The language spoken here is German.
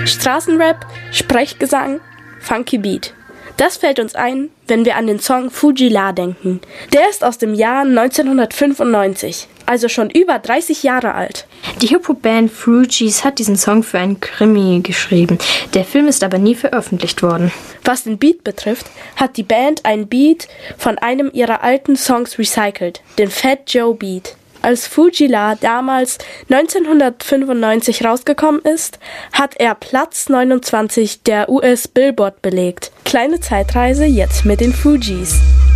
Straßenrap, Sprechgesang, Funky Beat. Das fällt uns ein, wenn wir an den Song Fu-Gee-La denken. Der ist aus dem Jahr 1995, also schon über 30 Jahre alt. Die Hip-Hop-Band Fugees hat diesen Song für einen Krimi geschrieben. Der Film ist aber nie veröffentlicht worden. Was den Beat betrifft, hat die Band einen Beat von einem ihrer alten Songs recycelt, den Fat Joe Beat. Als Fu-Gee-La damals 1995 rausgekommen ist, hat er Platz 29 der US Billboard belegt. Kleine Zeitreise jetzt mit den Fugees.